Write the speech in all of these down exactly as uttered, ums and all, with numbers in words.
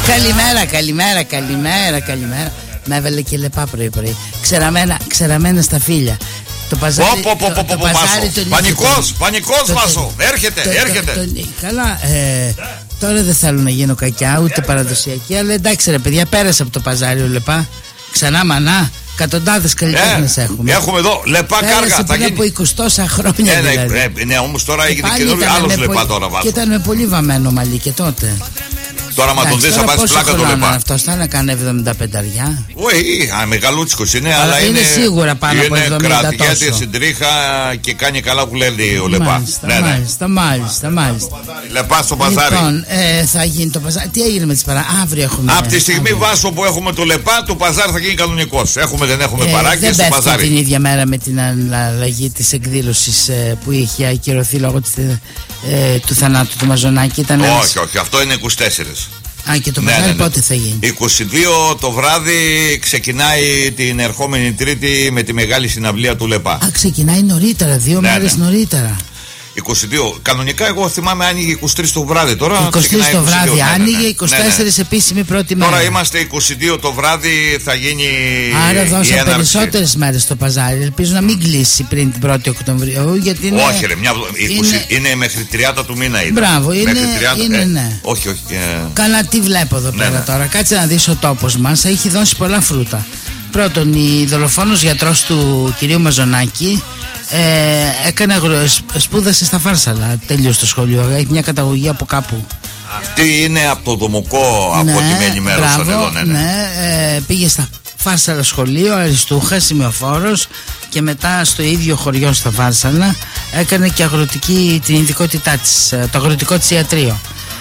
Καλημέρα, καλημέρα, καλημέρα, καλημέρα. Με έβαλε και λεπά πρωί-πρωί. Ξεραμένα, ξεραμένα στα φίλια. Το παζάρι. Πω, πω, πω, πω, πανικός, πανικός Βάσο. Έρχεται, έρχεται. Καλά, ε, τώρα δεν θέλω να γίνω κακιά, ούτε παραδοσιακή. Αλλά εντάξει ρε παιδιά, πέρασε από το παζάρι ο λεπά. Ξανά μανά. Εκατοντάδες καλλιτέχνες ε, έχουμε. Έχουμε εδώ λεπά κάργα. Πέρασε πριν από είκοσι τόσα χρόνια. Ε, δηλαδή. Ναι, ναι, ναι, όμως τώρα έγινε καινούριο άλλος λεπά πολύ, τώρα Βάσο. Και ήταν με πολύ βαμμένο μαλλί και τότε. Τώρα μα τον δεις θα πας πλάκα το λεπά. Αυτός θα να κάνει εβδομήντα πέντε αριά. Όχι, μεγαλούτσικος είναι, αλλά, αλλά είναι, είναι σίγουρα πάνω από εβδομήντα τόσο. Είναι κρατιέται στην τρίχα και κάνει καλά που λέει ο λεπά. Μάλιστα, ναι, μάλιστα, ναι. μάλιστα, μάλιστα. Λεπά στο παζάρι. Λοιπόν, ε, θα γίνει το παζάρι. Τι έγινε με τις παρά, αύριο έχουμε. Από τη στιγμή αύριο. Βάσο που έχουμε το λεπά, το παζάρι θα γίνει κανονικός. Έχουμε, δεν έχουμε ε, παράκια στο παζάρι. Δεν την ίδια μέρα με την αλλαγή της εκδήλωσης ε, που είχε ακυρωθεί λόγω της, ε, του θανάτου του Μαζονάκη. Ήταν όχι, ένας... όχι, αυτό είναι είκοσι τέσσερα. Α, και το ναι, παζάρι ναι, ναι. πότε θα γίνει? είκοσι δύο το βράδυ ξεκινάει την ερχόμενη Τρίτη με τη μεγάλη συναυλία του λεπά. Α, ξεκινάει νωρίτερα, δύο ναι, μέρες ναι. νωρίτερα. είκοσι δύο. Κανονικά εγώ θυμάμαι άνοιγε είκοσι τρεις το βράδυ. Τώρα είκοσι τρεις το βράδυ ναι, άνοιγε, ναι, ναι. είκοσι τέσσερα ναι, ναι. επίσημη πρώτη μέρα. Τώρα είμαστε είκοσι δύο το βράδυ, θα γίνει. Άρα δώσαν περισσότερες μέρες στο παζάρι. Ελπίζω να μην κλείσει πριν την πρώτη Οκτωβρίου. Γιατί είναι... Όχι, ρε, μια... είναι... είναι μέχρι τριάντα του μήνα. Ήταν. Μπράβο, είναι. τριάντα... είναι ε, ναι. Όχι, όχι. Ε... Καλά, τι βλέπω εδώ ναι, πέρα ναι. τώρα. Κάτσε να δεις, ο τόπος μας έχει δώσει πολλά φρούτα. Πρώτον, η δολοφόνος γιατρός του κυρίου Μαζονάκη ε, έκανε αγρο... σπούδασε στα Φάρσαλα. Τελείωσε το σχολείο. Έχει μια καταγωγή από κάπου. Αυτή είναι από το Δομοκό, από ναι, ό,τι με ενημέρωσαν μπράβο, εδώ. Ναι, ναι. ναι ε, πήγε στα Φάρσαλα σχολείο, αριστούχα, σημειοφόρος, και μετά στο ίδιο χωριό στα Φάρσαλα έκανε και αγροτική, την ειδικότητά της, το αγροτικό της ιατρείο.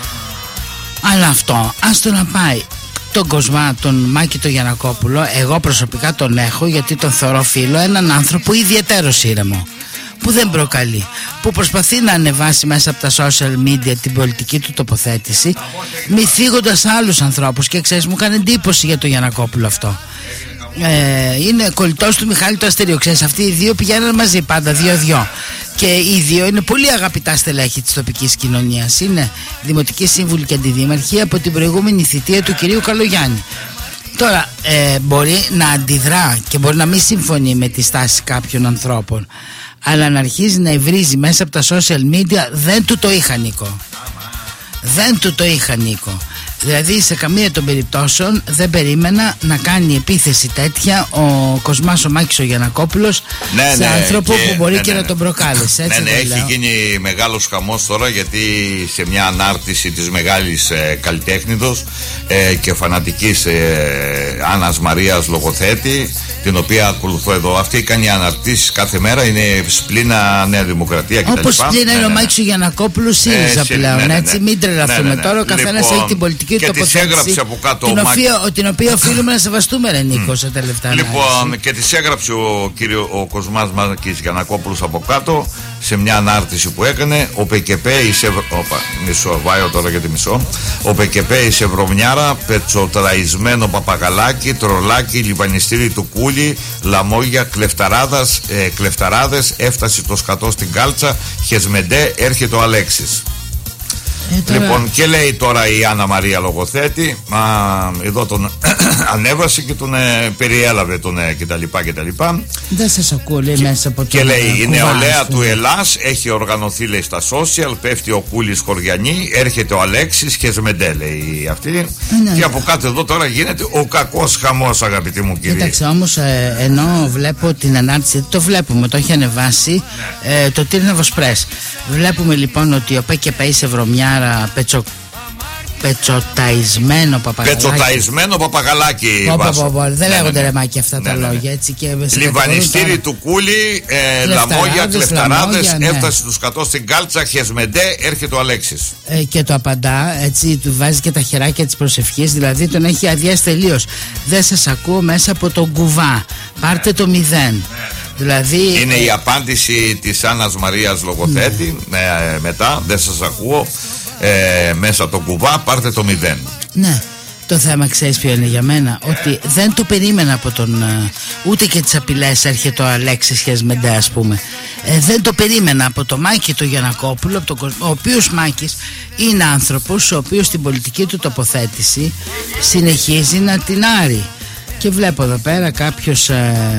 Αλλά αυτό, άστο να πάει. Τον Κοσμά, τον Μάκη τον Γιαννακόπουλο, εγώ προσωπικά τον έχω γιατί τον θεωρώ φίλο, έναν άνθρωπο ιδιαιτέρως ήρεμο, που δεν προκαλεί, που προσπαθεί να ανεβάσει μέσα από τα social media την πολιτική του τοποθέτηση, μη θίγοντας άλλους ανθρώπους. Και ξέρεις, μου έκανε εντύπωση για τον Γιαννακόπουλο αυτό. Ε, είναι κολλητός του Μιχάλη του Αστερίου. Ξέρεις, αυτοί οι δύο πηγαίνουν μαζί πάντα, δύο-δυο. Και οι δύο είναι πολύ αγαπητά στελέχη της τοπικής κοινωνίας. Είναι δημοτικοί σύμβουλοι και αντιδήμαρχοι από την προηγούμενη θητεία του κυρίου Καλογιάννη. Τώρα ε, μπορεί να αντιδρά και μπορεί να μην συμφωνεί με τη στάση κάποιων ανθρώπων, αλλά να αρχίζει να ευρίζει μέσα από τα social media, δεν του το είχα, Νίκο. Δεν του το είχα, Νίκο. Δηλαδή σε καμία των περιπτώσεων δεν περίμενα να κάνει επίθεση τέτοια ο Κοσμάς ο Μάκης ο Γιαννακόπουλος ναι, σε ναι, άνθρωπο και, που μπορεί ναι, και ναι, να τον προκάλεσε. Έτσι ναι, ναι, έχει γίνει μεγάλος χαμός τώρα, γιατί σε μια ανάρτηση της μεγάλης ε, καλλιτέχνητος ε, και φανατικής ε, Άννας Μαρίας λογοθέτη, την οποία ακολουθώ εδώ. Αυτή κάνει αναρτήσεις κάθε μέρα, είναι Σπλίνα Νέα Δημοκρατία κτλ. Όπως Σπλίνα είναι ο Μάκης ο Γιαννακόπουλος ΣΥΡΙΖΑ πλέον, ναι, ναι, ναι, έτσι, μην τρελαθούμε ναι, ναι, ναι. τώρα. Ο καθένας λοιπόν, έχει την πολιτική του τοποθέτηση, από κάτω την, οποία, την οποία οφείλουμε να σεβαστούμε, ρε Νίκο, mm. σε τελευταία Λοιπόν, ανάλυση. Και τις έγραψε ο, κύριο, ο Κοσμάς Μάκης Γιαννακόπουλος από κάτω σε μια ανάρτηση που έκανε. Ο ΠΚΠ είσαι Οπα, μισό, βάιο τώρα για τη μισό. Ο ΠΚΠ είσαι βρωμιάρα, πετσοτραϊσμένο παπαγαλάκι, τρολάκι, λιβανιστήρι του Κούλι, λαμόγια, κλεφταράδας, ε, κλεφταράδες, έφτασε το σκατό στην κάλτσα, χεσμεντέ, έρχεται ο Αλέξης. Ε, τώρα... Λοιπόν, και λέει τώρα η Άννα Μαρία λογοθέτη, α, εδώ τον ανέβασε και τον ε, περιέλαβε τον ε, κτλ. κτλ. Δεν σας ακούω, λέει, μέσα από το. Και λέει η νεολαία του Ελλάς έχει οργανωθεί, λέει, στα social, πέφτει ο Κούλης Χωριανή, έρχεται ο Αλέξης και Σμεντέ, λέει αυτή. Ναι. Και από κάτω εδώ τώρα γίνεται ο κακός χαμός, αγαπητοί μου κύριοι. Κοίταξε όμως, ε, ενώ βλέπω την ανάρτηση, το βλέπουμε, το έχει ανεβάσει ναι. ε, το Τύρναβος Press. Βλέπουμε λοιπόν ότι ο ΠΚΠ είσαι βρωμιάρα, πετσο, πετσοταϊσμένο παπαγαλάκι. Πετσοταϊσμένο παπαγαλάκι. Πω, πω, πω, πω. Δεν ναι, λέγονται ναι, ναι. ρεμάκι αυτά ναι, τα ναι, λόγια. Έτσι, και Λιβανιστήρι του Κούλι, ε, λαμόγια, κλεφταράδες, ναι. Έφτασε τους κατώ στην κάλτσα, χεσμεντέ, έρχεται ο Αλέξης. Ε, και το απαντά, έτσι, του βάζει και τα χεράκια της προσευχής, δηλαδή τον έχει αδειάσει τελείως. Δεν σας ακούω μέσα από τον κουβά. Πάρτε το μηδέν. Δηλαδή, είναι ε... η απάντηση της Άννας Μαρίας λογοθέτη, ναι. ε, μετά δεν σας ακούω, ε, μέσα από τον κουβά, πάρτε το μηδέν. Ναι, Το θέμα ξέρεις ποιο είναι για μένα? Ότι δεν το περίμενα από τον ούτε και τις απειλές έρχεται ο Αλέξης Χεσμεντέ, ας πούμε. ε, Δεν το περίμενα από το Μάκη το Γιαννακόπουλο, από τον, ο οποίος Μάκης είναι άνθρωπος ο οποίος στην πολιτική του τοποθέτηση συνεχίζει να την άρει. Και βλέπω εδώ πέρα κάποιος ε,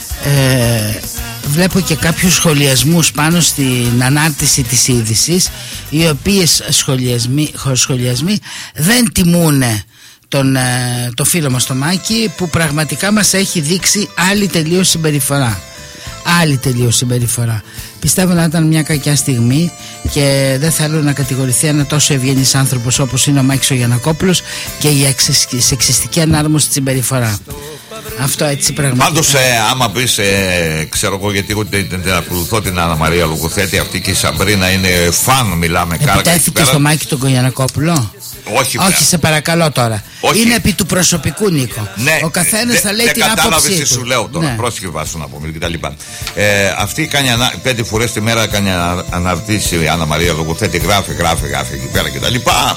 ε, βλέπω και κάποιους σχολιασμούς πάνω στην ανάρτηση της είδησης, οι οποίες σχολιασμοί, σχολιασμοί δεν τιμούνε τον, το φίλο μας το Μάκη, που πραγματικά μας έχει δείξει άλλη τελείως συμπεριφορά. Άλλη τελείως συμπεριφορά. Πιστεύω να ήταν μια κακιά στιγμή και δεν θέλω να κατηγορηθεί ένα τόσο ευγενής άνθρωπος όπως είναι ο Μάκης ο Γιαννακόπουλος και η σεξιστική ανάρμοση της συμπεριφορά. Αυτό έτσι πραγματικά. Πάντως, ε, άμα πεις, ε, ξέρω εγώ, γιατί εγώ την, την, την ακολουθώ την Άννα Μαρία Λογοθέτη, αυτή και η Σαμπρίνα είναι φαν, μιλάμε κάρκα. Επιτέθηκε στο Μάκη τον Γιαννακόπουλο? Όχι, όχι, σε παρακαλώ τώρα. Όχι. Είναι επί του προσωπικού, Νίκο. Ναι, ο καθένας δε, θα λέει δε την άποψή του. Κατάλαβες τι σου λέω τώρα. Ναι. Πρόσεχε βάσου να πούμε κτλ. Ε, αυτή κάνει ανα, πέντε φορές τη μέρα κάνει αναρτήσει η Άννα Μαρία Λογοθέτη, γράφει, γράφει, γράφει εκεί πέρα κτλ.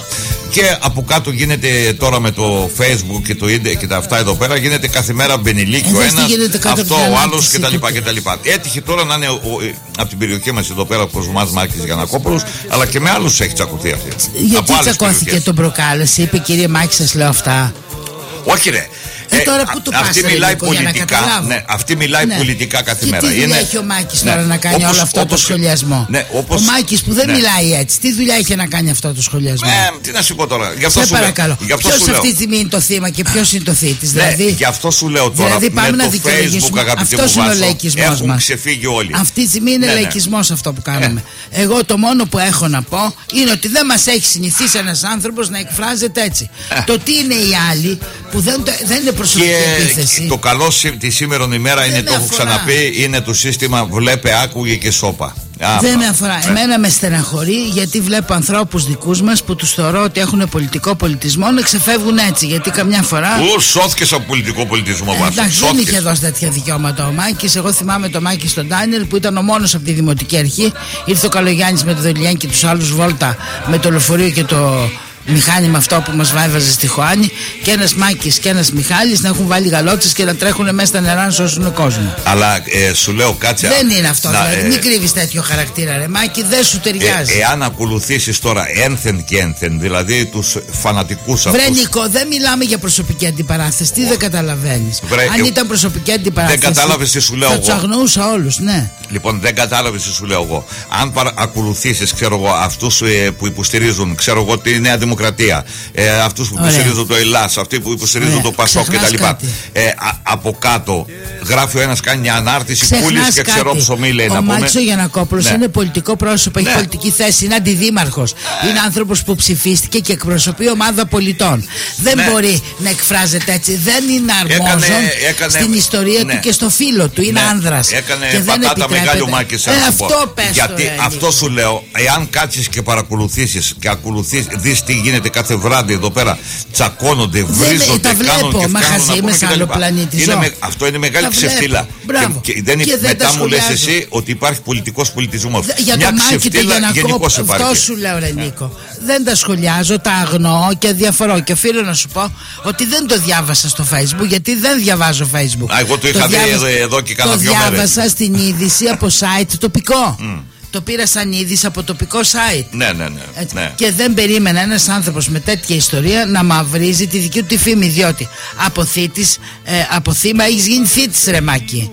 Και από κάτω γίνεται τώρα με το Facebook και το ίντερνετ και τα αυτά εδώ πέρα, γίνεται κάθε μέρα μπενιλίκι ο ένας, αυτό ο άλλος κτλ. Έτυχε τώρα να είναι ο, ο, από την περιοχή μας εδώ πέρα ο Κοσμάς Μάκης Γιαννακόπουλος, αλλά και με άλλους έχει τσακωθεί αυτή. Γιατί τσακώθηκε, τον προκάλεσε, είπε κύριε Μάκη, σας λέω αυτά? Όχι ρε. Ε, τώρα που το αυτή πας, μιλάει Νίκο, πολιτικά, ναι, αυτή μιλάει ναι. πολιτικά κάθε και μέρα. Τι δουλειά είναι... έχει ο Μάκης ναι. τώρα να κάνει όπως, όλο αυτό όπως, το σχολιασμό? Ναι, όπως, ο Μάκης που δεν ναι. μιλάει έτσι, τι δουλειά είχε να κάνει αυτό το σχολιασμό? Ε, τι να σου πω τώρα, γι' αυτό σε σου παρακαλώ. λέω. Ποιος αυτή τη στιγμή είναι το θύμα και ποιος είναι το θήτης? Ναι, δηλαδή, γι' αυτό σου λέω τώρα. Δηλαδή πάμε με να το δικαιολογήσουμε. Αυτός είναι ο λαϊκισμός μας. Έχουν ξεφύγει όλοι. Αυτή τη στιγμή είναι ναι, λαϊκισμός ναι. αυτό που κάνουμε. Ε. Εγώ το μόνο που έχω να πω είναι ότι δεν μας έχει συνηθίσει ένας άνθρωπος να εκφράζεται έτσι. Ε. Το τι είναι οι άλλοι που δεν, δεν είναι προσωπική επίθεση. Το καλό τη σήμερον ημέρα είναι, το έχω ξαναπεί, είναι το σύστημα βλέπε, άκουγε και σώπα. Α, δεν με αφορά. Ε. Εμένα με στεναχωρεί γιατί βλέπω ανθρώπους δικούς μας που τους θεωρώ ότι έχουν πολιτικό πολιτισμό να ξεφεύγουν έτσι. Γιατί καμιά φορά. Ού, σώθηκες από πολιτικό πολιτισμό μας. Ε, εντάξει, δεν είχε δώσει τέτοια δικαιώματα ο Μάκης. Εγώ θυμάμαι το Μάκη στον Ντάνιελ που ήταν ο μόνος από τη δημοτική αρχή. Ήρθε ο Καλογιάννης με το Δελιάν και τους άλλους βόλτα με το λεωφορείο και το μηχάνημα αυτό που μας βάβαζε στη Χωάνη, και ένας Μάκης και ένας Μιχάλης να έχουν βάλει γαλότσες και να τρέχουν μέσα στα νερά να σώσουν κόσμο. Αλλά ε, σου λέω κάτσε. Δεν είναι αυτό, να, δηλαδή. Ε, μην κρύβεις τέτοιο χαρακτήρα, ρε Μάκη, δεν σου ταιριάζει. Ε, εάν ακολουθήσεις τώρα ένθεν και ένθεν, δηλαδή τους φανατικούς αυτούς. Βρε Νίκο, δεν μιλάμε για προσωπική αντιπαράθεση. Τι oh. δεν καταλαβαίνεις? Βρε, Αν ήταν προσωπική αντιπαράθεση. Δεν κατάλαβες τι σου λέω θα εγώ. Θα τους αγνοούσα όλους, ναι. Λοιπόν, δεν κατάλαβες τι σου λέω εγώ. Αν παρα, ακολουθήσεις, ξέρω εγώ, αυτούς ε, που υποστηρίζουν, ξέρω εγώ, τη Νέα Δημοκρατία, ε, αυτούς που υποστηρίζουν το ΕΛΑΣ, αυτοί που υποστηρίζουν Ωραία. το ΠΑΣΟΚ κτλ. Ε, α, από κάτω γράφει ο ένας, κάνει μια ανάρτηση, πούλης και ξέρω ψωμί, λέει ο να πούμε. Ο Μάκης ο Γιαννακόπουλος ναι. είναι πολιτικό πρόσωπο, έχει ναι. πολιτική θέση, είναι αντιδήμαρχος. Ναι. Είναι άνθρωπος που ψηφίστηκε και εκπροσωπεί ομάδα πολιτών. Δεν ναι. μπορεί να εκφράζεται έτσι. Δεν είναι αρμόζων έκανε, στην ιστορία ναι. του και στο φίλο του. Είναι ναι. άνδρας. Έκανε και δεν πατάτα μεγάλη ο Μάκης. Ε, αυτό πες. Γιατί το, αυτό σου λέω, εάν κάτσεις και παρακολουθήσεις και ακολουθείς, δεις τι γίνεται κάθε βράδυ εδώ πέρα, τσακώνονται, βρίζονται, τα βλέπω, κάνουν και μα φτιάχνουν χαζί, είμαι σε άλλο πλανήτη ζω. Με, αυτό είναι μεγάλη ξεφτύλα. Και, και, δεν, και μετά δεν μου λες εσύ ότι υπάρχει πολιτικός πολιτισμός. Για μια το Μάκη το Γιαννακόπουλο, αυτό σου λέω ρε Νίκο. Δεν τα σχολιάζω, τα αγνοώ και διαφορώ. Και οφείλω να σου πω ότι δεν το διάβασα στο Facebook, γιατί δεν διαβάζω Facebook. Α, εγώ το είχα δει εδώ και κάνα δυο μέρες. Το διάβασα στην είδηση από site τοπικό. Το πήρα σαν είδηση από τοπικό site. Ναι, ναι, ναι, ναι. Και δεν περίμενα ένας άνθρωπος με τέτοια ιστορία να μαυρίζει τη δική του τη φήμη. Διότι από θήτης, ε, από θύμα έχεις γίνει θήτης, ρε Μάκη.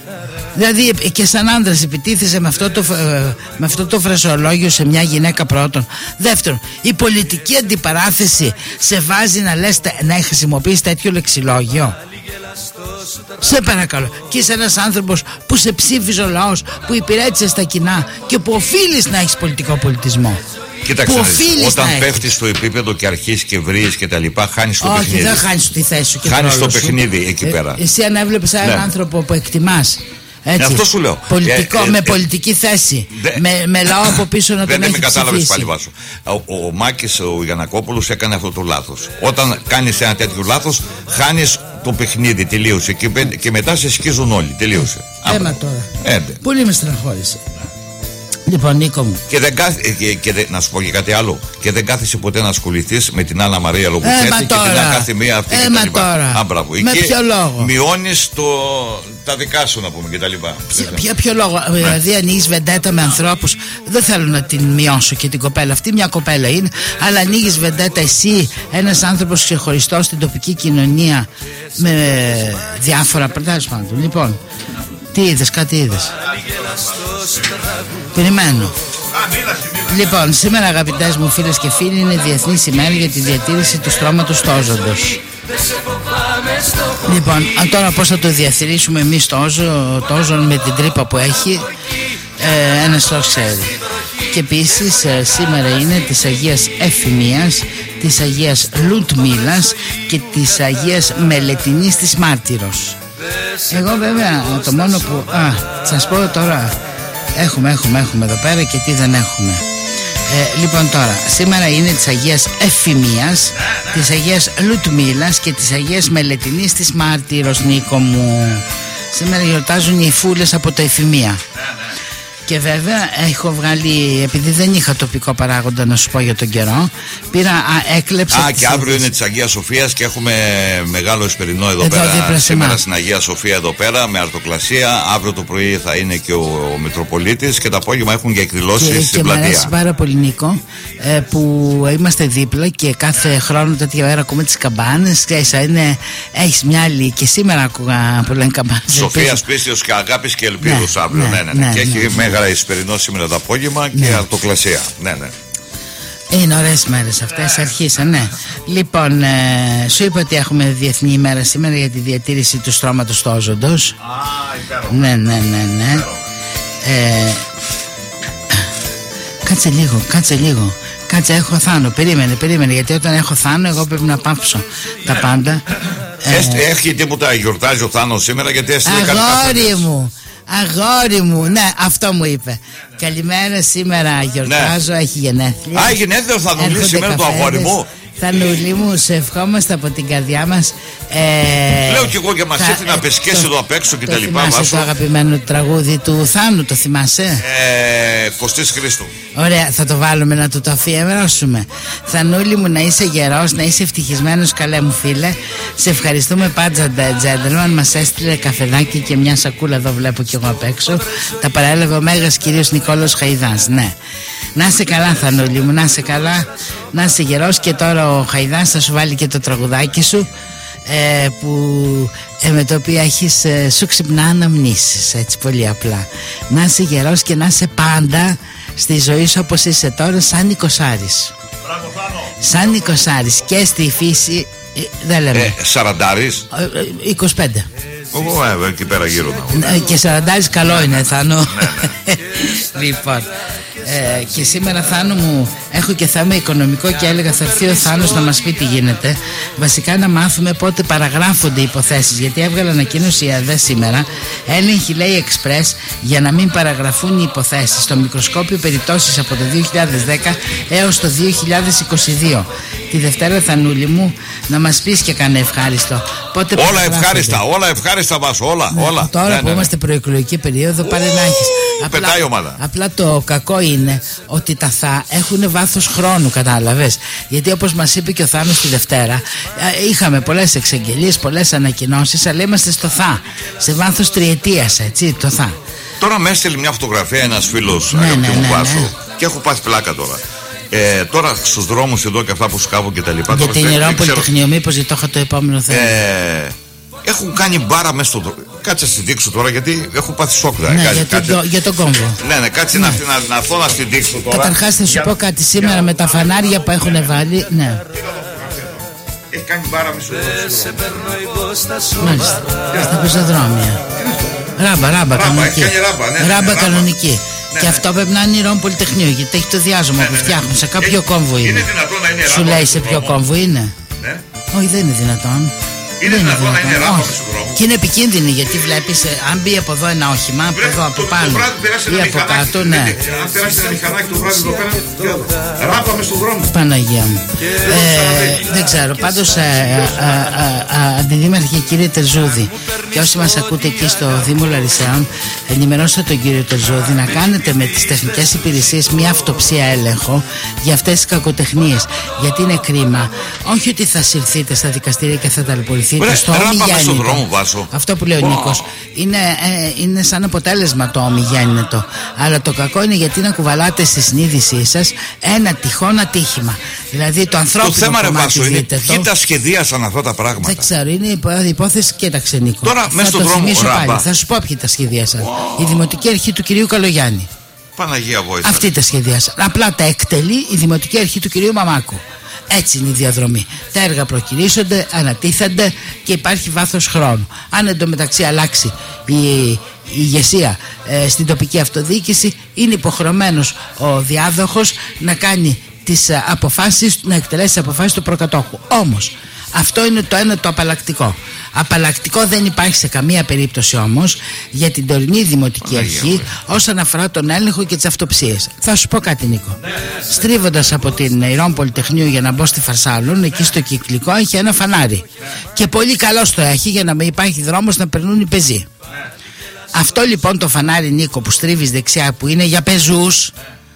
Δηλαδή και σαν άντρας επιτίθεσαι με αυτό, το, ε, με αυτό το φρασιολόγιο σε μια γυναίκα πρώτον. Δεύτερον, η πολιτική αντιπαράθεση σε βάζει να λες, να χρησιμοποιείς τέτοιο λεξιλόγιο. Σε παρακαλώ. Και είσαι ένας άνθρωπος που σε ψήφιζε ο λαός, που υπηρέτησε στα κοινά και που οφείλεις να έχεις πολιτικό πολιτισμό. Κοίταξε, όταν πέφτεις στο επίπεδο και αρχίσεις και βρεις και τα λοιπά, χάνεις το Όχι, παιχνίδι. Όχι, δεν χάνεις τη θέση σου και χάνεις το σου. παιχνίδι εκεί ε, πέρα. Εσύ αν έβλεπες έναν ναι. άνθρωπο που εκτιμάς, έτσι, ε, αυτό σου λέω. Πολιτικό, ε, ε, με ε, πολιτική θέση. Δε, με, με λαό από πίσω να τον έχει ψηφίσει. Δεν με κατάλαβες πάλι βάσο. Ο, ο, ο Μάκης ο Γιαννακόπουλος έκανε αυτό το λάθος. Όταν κάνεις ένα τέτοιο λάθος, χάνεις το παιχνίδι, τελείωσε. Και, και μετά σε σκίζουν όλοι. Τελείωσε. Έμα τώρα. Έντε. Πολύ με στεναχώρησε. Λοιπόν, Νίκο μου. Και δεν κάθε, και, και δεν, να σου πω και κάτι άλλο. Και δεν κάθεσαι ποτέ να ασχοληθείς με την Άννα Μαρία Λογουτσέτη ε, και την κάθε μία αυτή ε, και τα λοιπά. Α, μπράβο. με εκεί ποιο λόγο? Μειώνεις το, τα δικά σου, να πούμε, και τα λοιπά. Για ποιο λόγο? Ναι. Δηλαδή ανοίγεις βεντέτα με ανθρώπους. Δεν θέλω να την μειώσω και την κοπέλα αυτή, μια κοπέλα είναι. Αλλά ανοίγεις βεντέτα εσύ, ένας άνθρωπος ξεχωριστός στην τοπική κοινωνία, με διάφορα πράγματα. Λοιπόν, τι είδες, κάτι είδες? Περιμένω. Λοιπόν, σήμερα, αγαπητές μου φίλες και φίλοι, είναι Διεθνής ημέρα για τη διατήρηση του στρώματος τόζοντος. Λοιπόν, α, τώρα πώς θα το διατηρήσουμε εμείς το όζον με την τρύπα που έχει, ε, ένας το ξέρει. Και επίσης ε, σήμερα είναι της Αγίας Εφημίας, της Αγίας Λουτμίλας και της Αγίας Μελετινής της Μάρτυρος. Εγώ βέβαια το μόνο που, α, σας πω τώρα, έχουμε, έχουμε, έχουμε εδώ πέρα και τι δεν έχουμε. Ε, λοιπόν, τώρα, σήμερα είναι της Αγίας Εφημίας, της Αγίας Λουτμίλας και της Αγίας Μελετινής της Μάρτυρος, Νίκο μου. Σήμερα γιορτάζουν οι φούλες από τα Εφημία. Και βέβαια έχω βγάλει, επειδή δεν είχα τοπικό παράγοντα να σου πω για τον καιρό, πήρα, α, έκλεψα. Α, και αύριο είναι της Αγίας Σοφίας και έχουμε μεγάλο εσπερινό εδώ, εδώ πέρα. Σήμερα στην Αγία Σοφία εδώ πέρα με αρτοκλασία. Αύριο το πρωί θα είναι και ο, ο Μητροπολίτης και το απόγευμα έχουν και εκδηλώσεις στην και πλατεία. Και μου αρέσει πάρα πολύ, Νίκο, ε, που είμαστε δίπλα και κάθε χρόνο τέτοια μέρα ακούμε τις καμπάνες. Είναι, έχεις μια άλλη, και σήμερα ακούγα που λένε καμπάνες. Σοφίας, πίστεως και αγάπης και ελπίδος, ναι, αύριο. Ναι, ναι, ναι, ναι, ναι, και ναι, έχει ναι, μεγάλα εσπερινό σήμερα το απόγευμα, ναι, και αρτοκλασία. Ναι, ναι. Είναι ωραίες μέρες αυτές, αρχίσαν, ναι. Λοιπόν, ε, σου είπα ότι έχουμε Διεθνή ημέρα σήμερα για τη διατήρηση του στρώματος του όζοντος. Α, υπέροχο. Ναι, ναι, ναι, ναι. Ε, κάτσε λίγο, κάτσε λίγο. Κάτσε, έχω Θάνο, περίμενε, περίμενε. Γιατί όταν έχω Θάνο, εγώ πρέπει να πάψω τα πάντα. ε, Έχει τίποτα, γιορτάζει ο Θάνος σήμερα, γιατί έστειλε κάτι. Αγόρι μου, αγόρι μου, ναι, αυτό μου είπε. Καλημέρα, σήμερα γιορτάζω, ναι, έχει γενέθλια. Α, γενέθλια θα δουλεύει σήμερα το αγόρι μου. Θανούλη μου, σε ευχόμαστε από την καρδιά μας. Ε, Λέω κι εγώ και μας ήρθε να πεσκέσει εδώ απ' έξω και τα λοιπά. Θυμάσαι το αγαπημένο τραγούδι του Θάνου, το θυμάσαι? Ε, Κωστής Χρήστου. Ωραία, θα το βάλουμε να του το αφιερώσουμε. Θανούλη μου, να είσαι γερός, να είσαι ευτυχισμένος, καλέ μου φίλε. Σε ευχαριστούμε πάντα, gentleman. Μας έστειλε καφεδάκι και μια σακούλα, εδώ βλέπω κι εγώ απ' έξω. Τα παρέλαβε ο Μέγας κύριος Νικόλος Χαϊδάς, ναι. Να είσαι καλά, Θανούλη μου, να είσαι καλά, να είσαι γερός. Και τώρα ο Χαϊδάς θα σου βάλει και το τραγουδάκι σου, ε, που, ε, με το οποίο έχεις, ε, σου ξυπνά αναμνήσεις, έτσι πολύ απλά. Να είσαι γερός και να είσαι πάντα στη ζωή σου όπως είσαι τώρα, σαν Νικοσάρης. Μπράβο, Θάνο. Σαν Νικοσάρης και στη φύση, ε, δεν λέμε. Ε, Σαραντάρης. Ε, ε, είκοσι πέντε. Εγώ ε, εκεί πέρα γύρω να ε, και Σαραντάρης καλό είναι, Θάνο. Ναι, ναι. Λοιπόν, ε, και σήμερα, Θάνο μου, έχω και θέμα οικονομικό και έλεγα θα έρθει ο Θάνος να μας πει τι γίνεται. Βασικά να μάθουμε πότε παραγράφονται οι υποθέσεις, γιατί έβγαλε ανακοίνωση η ΑΔΕ σήμερα. Έλεγχη, λέει, εξπρές για να μην παραγραφούν οι υποθέσεις στο μικροσκόπιο περιπτώσεις από το δύο χιλιάδες δέκα έως το δύο χιλιάδες είκοσι δύο. Τη Δευτέρα, Θανούλη μου, να μας πεις και κανένα ευχάριστο. Πότε όλα ευχάριστα, όλα ευχάριστα μας, όλα, ναι, όλα. Τώρα ναι, που ναι, είμαστε προεκλογική περίοδο, πάλι να έχεις. Πετάει η ομάδα. Απλά το κακό είναι ότι τα θα έχουν βάθος χρόνου, κατάλαβες. Γιατί όπως μας είπε και ο Θάνος τη Δευτέρα, είχαμε πολλές εξαγγελίες, πολλές ανακοινώσεις, αλλά είμαστε στο θα, σε βάθος τριετίας, έτσι, το θα. Τώρα με έστειλε μια φωτογραφία ένας φίλος, ναι, αγαπητή ναι, μου ναι, Βάσο, ναι. και έχω πάθει πλάκα τώρα. Ε, τώρα στους δρόμους εδώ και αυτά που σκάβω και τα λοιπά. Για την Ιερό Πολυτεχνείο, μήπως, γιατί το είχα το επόμενο θέμα. Ε, έχουν κάνει μπάρα μέσα στο δρόμο. Κάτσε να στη δείξω τώρα, γιατί έχω πάθει σοκ. Ναι, κάτσε, για, κάτσε. Το, για τον κόμβο. Ναι, ναι, κάτσε ναι. να, να, να έρθω να στη δείξω τώρα. Καταρχάς θα σου για... πω κάτι σήμερα για... με τα φανάρια που έχουν βάλει. Ναι. Έχει κάνει μπάρα μέσα στο δρόμο. Μάλιστα, στα πεζοδρόμια. Ράμπα, ράμπα, κανονική. Ράμπα, ναι, ράμπα ναι, κανονική. Ναι, και ναι. αυτό πρέπει να είναι Ιερό Πολυτεχνείο, γιατί έχει το διάζωμα ναι, που φτιάχνουν. Ναι. Σε κάποιο κόμβο είναι. Είναι δυνατόν να είναι Σου λέει σε ποιο κόμβο είναι. Ναι. Όχι, δεν είναι δυνατόν. Είναι δυνατόν να είναι ράπα στον δρόμο? Και είναι επικίνδυνη γιατί βλέπεις, αν μπει από εδώ ένα όχημα, από εδώ από πάνω ή από κάτω, ναι. Αν περάσει ένα μηχανάκι το βράδυ εδώ πέρα, ράπα μες στον δρόμο. Παναγία μου. Ε, δεν ξέρω, πάντως αντιδήμαρχε κύριε Τερζούδη, και όσοι μας ακούτε εκεί στο Δήμο Λαρισαίων, ενημερώστε τον κύριο Τερζούδη να κάνετε με τις τεχνικές υπηρεσίες μια αυτοψία έλεγχο για αυτές τις κακοτεχνίες. Γιατί είναι κρίμα, όχι ότι θα συρθείτε στα δικαστήρια και θα ταλαιπωρηθείτε στο ομιγέννητο. Αυτό που λέει ο Νίκος είναι, ε, είναι σαν αποτέλεσμα το ομιγέννητο. Αλλά το κακό είναι γιατί να κουβαλάτε στη συνείδησή σας ένα τυχόν ατύχημα. Δηλαδή το ανθρώπινο το θέμα, κομμάτι, ρε Βάσο, είναι το... ποιοι τα σχεδίασαν αυτά τα πράγματα. Δεν ξέρω, είναι η υπόθεση. Κοίταξε Νίκο, τώρα μέσα στον δρόμο πάλι. Θα σου πω ποιοι τα σχεδίασαν. Wow. Η Δημοτική Αρχή του κυρίου Καλογιάννη. Παναγία βοήθεια. Αυτοί τα σχεδίασαν. Απλά τα εκτελεί η Δημοτική Αρχή του κυρίου Μαμάκου. Έτσι είναι η διαδρομή. Τα έργα προκυρήσονται, ανατίθενται και υπάρχει βάθος χρόνου. Αν εντωμεταξύ αλλάξει η, η ηγεσία ε, στην τοπική αυτοδιοίκηση, είναι υποχρεωμένος ο διάδοχος να κάνει τις αποφάσεις, να εκτελέσει τις αποφάσεις του προκατόχου. Όμως αυτό είναι το ένα το απαλλακτικό. Απαλλακτικό δεν υπάρχει σε καμία περίπτωση όμως για την τωρινή Δημοτική Αρχή όσον αφορά τον έλεγχο και τις αυτοψίες. Θα σου πω κάτι, Νίκο. Στρίβοντας από την Ηρών Πολυτεχνείου για να μπω στη Φαρσάλων, εκεί στο κυκλικό έχει ένα φανάρι. Και πολύ καλό το έχει για να μην υπάρχει δρόμος να περνούν οι πεζοί. Αυτό λοιπόν το φανάρι, Νίκο, που στρίβεις δεξιά, που είναι για πεζούς,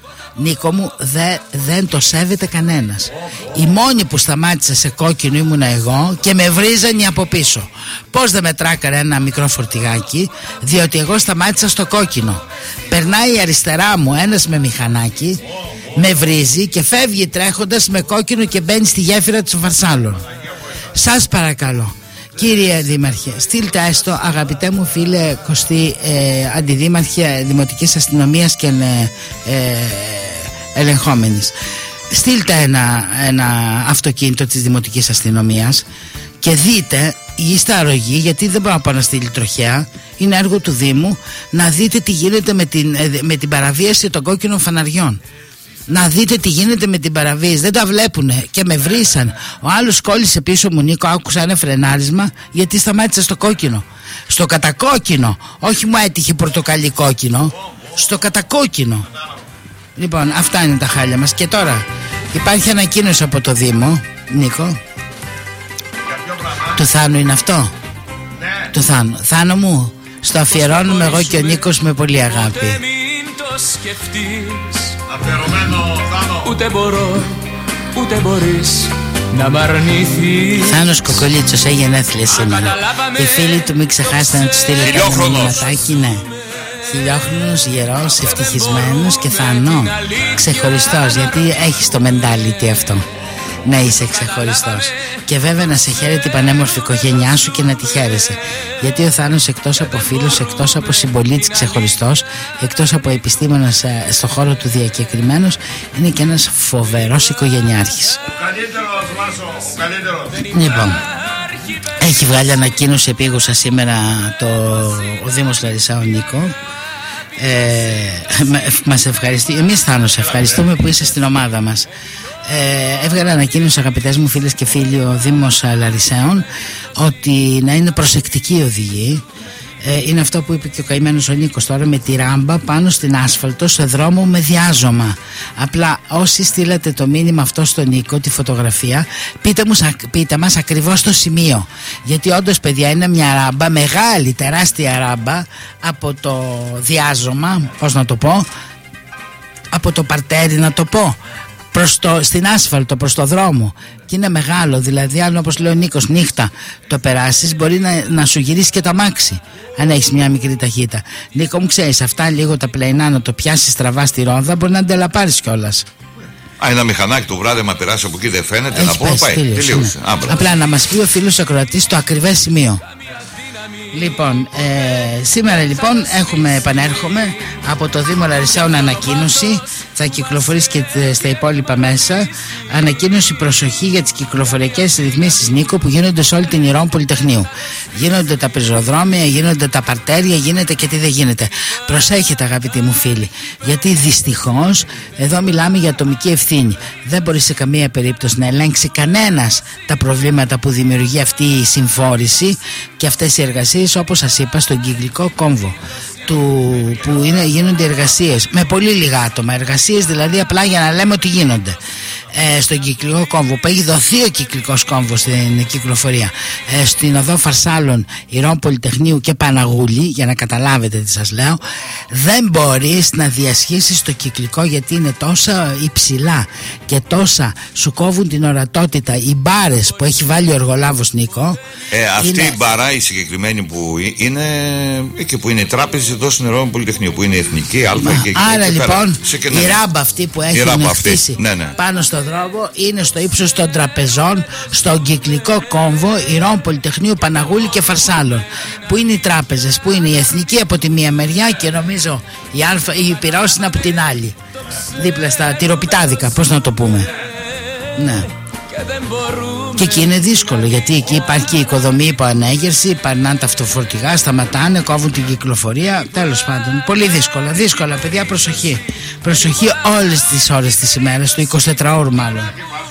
Νίκο μου, δε, δεν το σέβεται κανένας. Η μόνη που σταμάτησε σε κόκκινο ήμουνα εγώ και με βρίζανε από πίσω. Πώς δεν με τράκαρε ένα μικρό φορτηγάκι? Διότι εγώ σταμάτησα στο κόκκινο. Περνάει αριστερά μου ένας με μηχανάκι, με βρίζει και φεύγει τρέχοντας με κόκκινο και μπαίνει στη γέφυρα της Βαρσάλων. Σας παρακαλώ, κύριε Δήμαρχε, στείλτε έστω, αγαπητέ μου φίλε Κωστή, ε, Αντιδήμαρχε Δημοτικής Αστυνομίας και ε, ε, ελεγχόμενης, στείλτε ένα, ένα αυτοκίνητο της Δημοτικής Αστυνομίας και δείτε, είστε αρρωγοί, γιατί δεν μπορώ να πάω να στείλει τροχέα, είναι έργο του Δήμου, να δείτε τι γίνεται με την, με την παραβίαση των κόκκινων φαναριών. Να δείτε τι γίνεται με την παραβίαση. Δεν τα βλέπουνε και με βρίσαν. Ο άλλος κόλλησε πίσω μου, Νίκο, άκουσα ένα φρενάρισμα γιατί σταμάτησε στο κόκκινο. Στο κατακόκκινο. Όχι μου έτυχε πορτοκαλί κόκκινο. Στο κατακόκκινο. Λοιπόν, αυτά είναι τα χάλια μας. Και τώρα υπάρχει ανακοίνωση από το Δήμο, Νίκο. Του Θάνου είναι αυτό? Του Θάνου. Θάνο μου, στο αφιερώνουμε εγώ και ο Νίκος με πολύ αγάπη. Αφιερωμένο, Θάνο. Ούτε μπορώ, ούτε μπορείς να μ' αρνηθείς. Θάνος Κοκολίτσος έχει γενέθλια σήμερα. Οι φίλοι του μην ξεχάσετε να του στείλετε ένα μηνυματάκι. Ναι. Χιλιόχρονος, γερός, ευτυχισμένος και Θάνο ξεχωριστός, γιατί έχεις το mentality αυτό. Να είσαι ξεχωριστός. Και βέβαια να σε χαίρεται η πανέμορφη οικογένειά σου και να τη χαίρεσαι. Γιατί ο Θάνος, εκτός από φίλος, εκτός από συμπολίτης ξεχωριστός, εκτός από επιστήμονας στο χώρο του διακεκριμένος, είναι και ένας φοβερός οικογενειάρχης. Ο καλύτερος, Βάσο, ο καλύτερος. Λοιπόν, έχει βγάλει ανακοίνωση επίγουσα σήμερα το, ο Δήμος Λαρισαίων, Νίκο. Ε, μας ευχαριστεί. Εμείς, Θάνο, σε ευχαριστούμε που είσαι στην ομάδα μας. Ε, έβγαλε ανακοίνωση, αγαπητές μου φίλες και φίλοι, ο Δήμος Λαρισαίων, ότι να είναι προσεκτικοί οι οδηγοί. Ε, είναι αυτό που είπε και ο καημένος ο Νίκος τώρα, με τη ράμπα πάνω στην άσφαλτο σε δρόμο με διάζωμα. Απλά όσοι στείλατε το μήνυμα αυτό στον Νίκο, τη φωτογραφία, πείτε, μου, πείτε μας ακριβώς το σημείο. Γιατί όντως, παιδιά, είναι μια ράμπα, μεγάλη, τεράστια ράμπα από το διάζωμα, πώς να το πω, από το παρτέρι να το πω, προς το, στην άσφαλτο, προς το δρόμο. Και είναι μεγάλο, δηλαδή αν, όπως λέει ο Νίκος, νύχτα το περάσεις, μπορεί να, να σου γυρίσει και το αμάξι αν έχεις μια μικρή ταχύτητα. Νίκο μου, ξέρεις, αυτά λίγο τα πλαϊνά να το πιάσεις στραβά στη ρόδα, μπορεί να αντελαπάρεις κιόλας. Α, ένα μηχανάκι το βράδυ, μα περάσει από εκεί, δεν φαίνεται. Έχει να πω, πάει, τελείωσε. Ναι. Απλά να μας πει ο φίλος ακροατής το ακριβές σημείο. Λοιπόν, ε, σήμερα λοιπόν έχουμε, επανέρχομαι από το Δήμο Λαρισαίων, ανακοίνωση. θα κυκλοφορήσει και στα υπόλοιπα μέσα ανακοίνωση προσοχή για τις κυκλοφοριακές ρυθμίσεις, Νίκο, που γίνονται σε όλη την Ηρών Πολυτεχνείου. Γίνονται τα πεζοδρόμια, γίνονται τα παρτέρια, γίνεται και τι δεν γίνεται. Προσέχετε, αγαπητοί μου φίλοι, γιατί δυστυχώς εδώ μιλάμε για ατομική ευθύνη. Δεν μπορεί σε καμία περίπτωση να ελέγξει κανένας τα προβλήματα που δημιουργεί αυτή η συμφόρηση και αυτές οι εργασίες, όπως σας είπα, στον κυκλικό κόμβο του, που είναι, γίνονται εργασίες με πολύ λίγα άτομα, εργασίες δηλαδή απλά για να λέμε ότι γίνονται ε, στον κυκλικό κόμβο, που έχει δοθεί ο κυκλικός κόμβος στην κυκλοφορία, ε, στην οδό Φαρσάλων, Ηρών Πολυτεχνείου και Παναγούλη, για να καταλάβετε τι σας λέω. Δεν μπορείς να διασχίσεις το κυκλικό, γιατί είναι τόσα υψηλά και τόσα σου κόβουν την ορατότητα οι μπάρες που έχει βάλει ο εργολάβος, Νίκο. ε, Αυτή είναι... η μπαρά η συγκεκριμένη που είναι και που είναι η τράπεζα εδώ στην Ηρών Πολυτεχνείου, που είναι η εθνική Α. Μα, και, άρα και λοιπόν πέρα, η ράμπα αυτή που έχει χτίσει ναι, ναι. πάνω στο δρόμο είναι στο ύψος των τραπεζών, στον κυκλικό κόμβο Ηρών Πολυτεχνείου, Παναγούλη και Φαρσάλων, που είναι οι τράπεζες, που είναι η εθνική από τη μία μεριά και νομίζω η, Αλφα, η Πειραιώς είναι από την άλλη, δίπλα στα τυροπιτάδικα, πώς να το πούμε. Ναι. Και εκεί είναι δύσκολο, γιατί εκεί υπάρχει και η οικοδομή υπό ανέγερση, περνάνε τα αυτοφορτηγά, σταματάνε, κόβουν την κυκλοφορία. Τέλος πάντων, πολύ δύσκολα. Δύσκολα, παιδιά, προσοχή. Προσοχή όλες τις ώρες της ημέρας, το εικοσιτετράωρο μάλλον.